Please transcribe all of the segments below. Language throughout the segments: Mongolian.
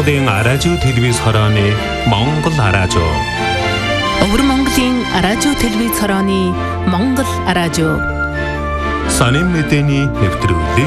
Монголын радио телевиз хорооны Монгол радио. Өвөр Монголын радио телевиз хорооны Монгол радио. Сонин мэдээний нэвтрүүлэг.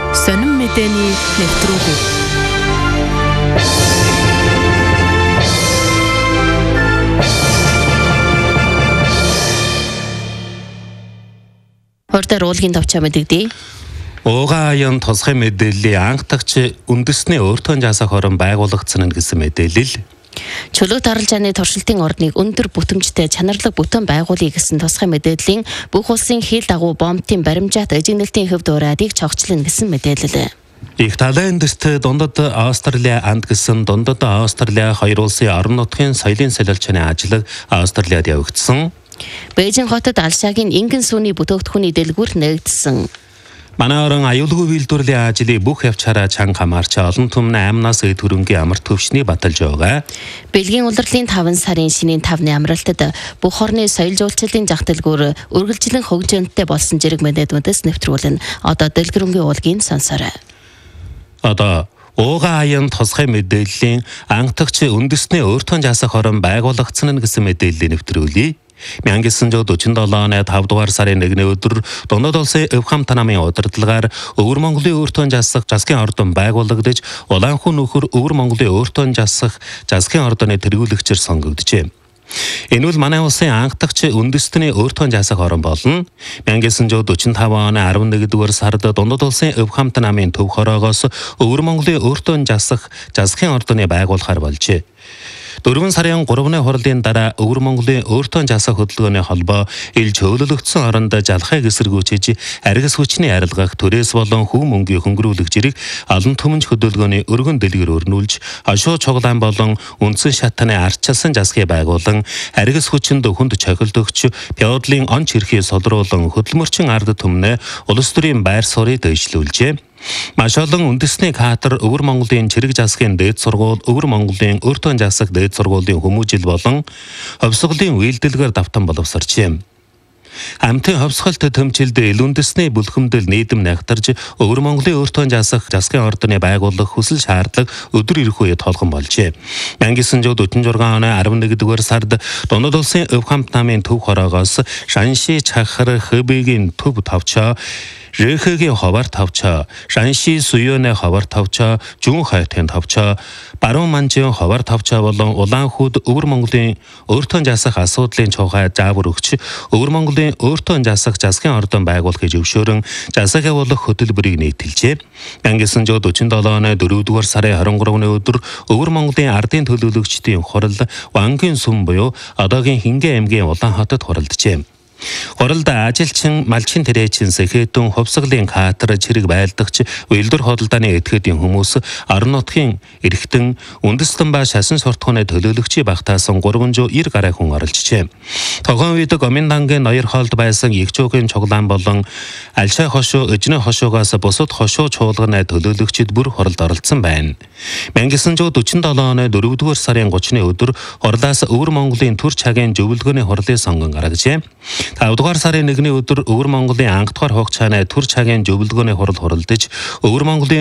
Ордор уулгийн товчоо мэдэгдээ. Уугаа аян тусгай мэдээллийн анхдагч үндэсний өөртөө жасах хорон байгуулагдсан гэсэн мэдээлэл. Чөлөө таралжааны туршилтын ордныг өндөр бүтэмжтэй чанарлаг бүтэн байгуулъя гэсэн тусгай мэдээллийн бүх улсын хил дагуу бомбтын баримжаат эжигнэлтийн хөв дуурайдыг цогцлно гэсэн мэдээлэл. Их талент дундад Австралийн анд гэсэн дундад Австралийн хоёр улсын орон нутгийн соёлын солилцооны ажил Австралиад явагдсан. Бээжин хотод Алшагийн ингэн сүүний бүтээгдэхүүний дэлгүүр нэгдсэн. Манай орон аюулгүй үйлдвэрлэлийн ажлыг бүх явчаараа чанга хамаарч олон түмэн 8-наас төрөнгийн амарт төвшний баталж байгаа. Бэлгийн улирлын 5 сарын шинийн 5-ны амралтад бүх орны соёл жуулчлалын зах дэлгүүр үргэлжлэн хөгжөөнтэй болсон зэрэг мэдээлүүдээс нэвтрүүлэн одоо дэлгэрэнгийн уулгийн сонсорой. Одоо уугаа аян тусгай мэдээллийн анхдагч үндэсний өөртөө жасах хорон байгуулагдсан гэсэн мэдээллийг нэвтрүүлье. 1947 оны 5 дугаар сарын 1-ний өдөр Дундад улсын өв хамт намын удирдлагаар Өвөр Монголын өөртөө жасах засгийн ордон байгуулагдаж Улаанхүү нөхөр Өвөр Монголын өөртөө жасах засгийн ордоны тэргүүлэгчээр сонгогджээ. Энэ бол манай улсын анхдагч үндэсний өөртөө жасах орон болно. 1945 оны 11-р сард Дундад улсын өв хамт намын төв хороогоос Өвөр Монголын өөртөө жасах засгийн ордоны байгуулахаар болжээ. 4 сарын 3-ны хурлын дараа Өвөр Монголын өөртөө жасах хөдөлгөөний холбоо ил чөөлөлөгдсөн оронд жалхыг эсэргүүцэж аргас хүчний арилгах төрөөс болон хүү мөнгөний хөнгөрүүлэх зэрэг олон түмэнж хөдөлгөөний өргөн дэлгэр өрнүүлж хошуу чуглаан болон үндсэн шатны арчилсан засгийг байгуулан аргас хүчинд хүнд цохилт өгч феодлын он чирхий солруулан хөдөлмөрчин ард түмнээ улс төрийн байр суурийг дэвшлүүлжээ. Маш олон үндэсний кадр Өвөр Монголын чирэг засгийн дээд сургууль, Өвөр Монголын өөртөө жасах дээд сургуулийн хүмүүжил болон ховсголын үйлдэлгээр давтан боловсрчээ. Хамтын ховсголт төмчилд үндэсний бүлхэмдэл нийдэм нягтарж Өвөр Монголын өөртөө жасах засгийн ордны байгуулах хүсэл шаардлага өдөр ирэх үед толгон болжээ. 1946 оны 11-р сард Дундад улсын өв хамт намын төв хороогоос Шанши Чахар Хэбигийн төв тавчаа Рэхэгийн ховар тавчаа, Шанши Суёны ховар тавчаа, Жүн хайтын тавчаа, Баруун Манжийн ховар тавчаа болон Улаанхүүд Өвөр Монголын өөртөө жасах асуудлын чухай заавар өгч Өвөр Монголын өөртөө жасах засгийн ордон байгуулахыг зөвшөөрөн засаг явуулах хөтөлбөрийг нийтэлжээ. 1947 оны 4-р сарын 23-ны өдөр Өвөр Монголын ардын төлөөлөгчдийн хурал Вангийн сүм буюу одоогийн Хингэ аймгийн Улаан хотод хуралджээ. Хуралд ажилчин, малчин тэрээчин сэхэтэн ховсголын катар чирэг байлдагч үйлдвэр худалдааны этгээдийн хүмүүс орон нутгийн эрхтэн үндэстэн ба шашин суртахууны төлөөлөгчийн багтаасан 390 гаруй хүн оролцжээ. Тогоон үед Гоминдангийн ноёр хоолд байсан Игчүүгийн чуглаан болон Алшай хошуу, Өжнө хошуугаас бусад хошуу чуулганы төлөөлөгчид бүр хуралд оролцсон байна. 1947 оны 4-р сарын 30-ны өдөр хурлаас Өвөр Монголын төр цагийн зөвлөгөөний хурлын сонгон гаргажээ. 5-р сарын 1-ний өдөр Өвөр Монголын анхдугаар хугацааны төр цагийн зөвлөгөөний хурал хуралдаж Өвөр Монголын